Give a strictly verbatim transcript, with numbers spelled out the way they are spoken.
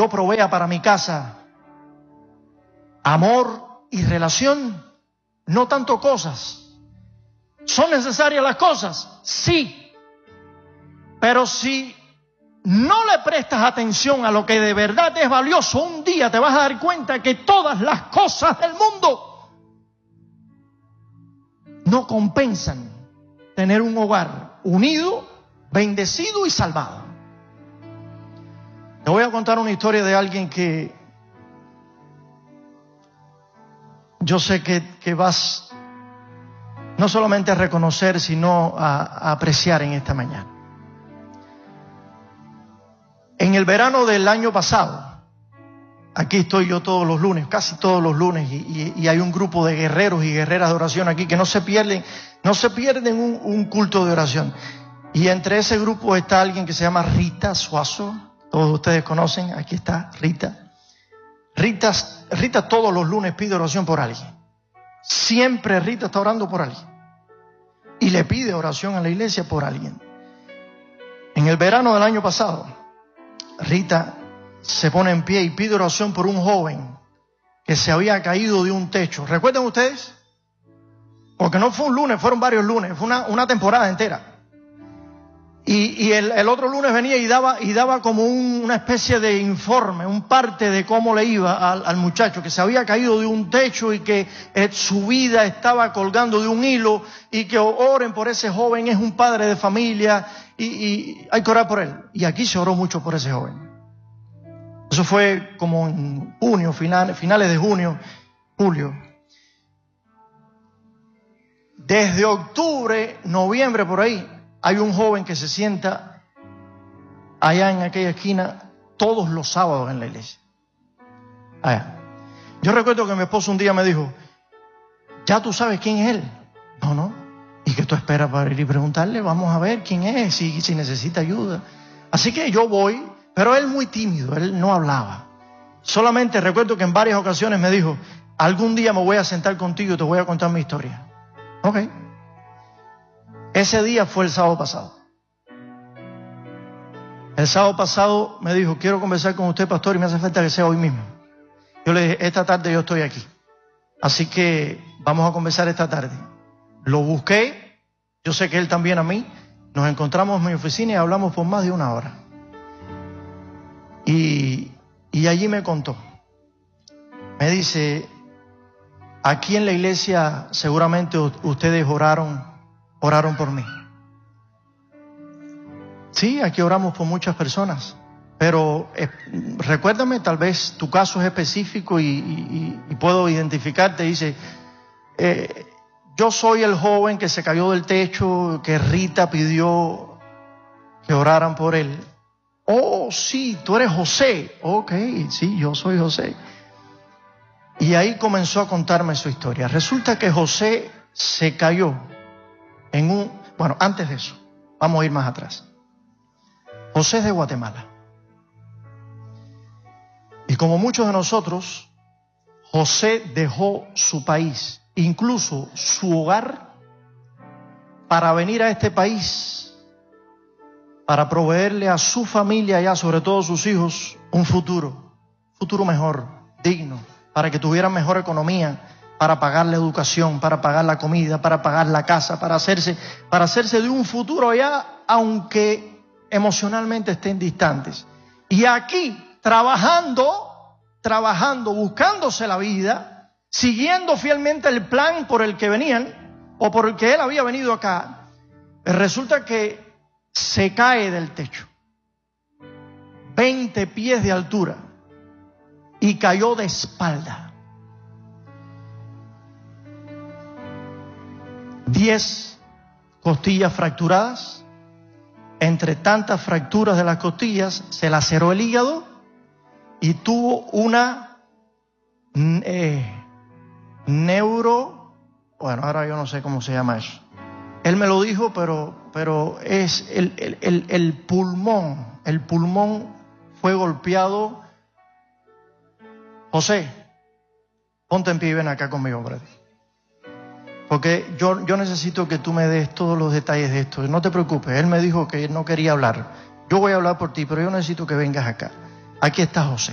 yo provea para mi casa amor y relación, no tanto cosas. ¿Son necesarias las cosas? Sí. Pero si no le prestas atención a lo que de verdad es valioso, un día te vas a dar cuenta que todas las cosas del mundo no compensan tener un hogar unido, bendecido y salvado. Te voy a contar una historia de alguien que yo sé que, que vas no solamente a reconocer, sino a, a apreciar en esta mañana. En el verano del año pasado, aquí estoy yo todos los lunes, casi todos los lunes, y, y, y hay un grupo de guerreros y guerreras de oración aquí que no se pierden, no se pierden un, un culto de oración. Y entre ese grupo está alguien que se llama Rita Suazo. Todos ustedes conocen, aquí está Rita. Rita, Rita todos los lunes pide oración por alguien. Siempre Rita está orando por alguien. Y le pide oración a la iglesia por alguien. En el verano del año pasado, Rita se pone en pie y pide oración por un joven que se había caído de un techo. ¿Recuerdan ustedes? Porque no fue un lunes, fueron varios lunes, fue una, una temporada entera. Y, y el, el otro lunes venía y daba, y daba como un, una especie de informe, un parte de cómo le iba al, al muchacho que se había caído de un techo y que eh, su vida estaba colgando de un hilo, y que oren por ese joven, es un padre de familia y, y hay que orar por él. Y aquí se oró mucho por ese joven. Eso fue como en junio, final, finales de junio, julio. Desde octubre, noviembre por ahí, hay un joven que se sienta allá en aquella esquina todos los sábados en la iglesia. Allá. Yo recuerdo que mi esposo un día me dijo, ¿ya tú sabes quién es él? No, no. ¿Y qué tú esperas para ir y preguntarle? Vamos a ver quién es, si, si necesita ayuda. Así que yo voy, pero él muy tímido, él no hablaba. Solamente recuerdo que en varias ocasiones me dijo, algún día me voy a sentar contigo y te voy a contar mi historia. Ok. Ese día fue el sábado pasado. El sábado pasado me dijo, quiero conversar con usted, pastor, y me hace falta que sea hoy mismo. Yo le dije, esta tarde yo estoy aquí. Así que vamos a conversar esta tarde. Lo busqué, yo sé que él también a mí. Nos encontramos en mi oficina y hablamos por más de una hora. Y, y allí me contó. Me dice, aquí en la iglesia seguramente ustedes oraron, oraron por mí. Sí, aquí oramos por muchas personas. Pero eh, recuérdame, tal vez tu caso es específico y, y, y puedo identificarte. Dice, eh, yo soy el joven que se cayó del techo, que Rita pidió que oraran por él. Oh, sí, tú eres José. Ok, sí, yo soy José. Y ahí comenzó a contarme su historia. Resulta que José se cayó en un... Bueno, antes de eso, vamos a ir más atrás. José es de Guatemala. Y como muchos de nosotros, José dejó su país, incluso su hogar, para venir a este país, para proveerle a su familia y a sobre todo sus hijos un futuro, futuro mejor, digno, para que tuvieran mejor economía, para pagar la educación, para pagar la comida, para pagar la casa, para hacerse, para hacerse de un futuro allá, aunque emocionalmente estén distantes. Y aquí, trabajando, trabajando, buscándose la vida, siguiendo fielmente el plan por el que venían, o por el que él había venido acá, resulta que se cae del techo, veinte pies de altura, y cayó de espalda. Diez costillas fracturadas. Entre tantas fracturas de las costillas, se laceró el hígado y tuvo una eh, neuro... Bueno, ahora yo no sé cómo se llama eso. Él me lo dijo, pero, pero es el, el, el, el pulmón. El pulmón fue golpeado. José, ponte en pie y ven acá conmigo, hombre. Porque yo, yo necesito que tú me des todos los detalles de esto. No te preocupes, él me dijo que no quería hablar. Yo voy a hablar por ti, pero yo necesito que vengas acá. Aquí está José.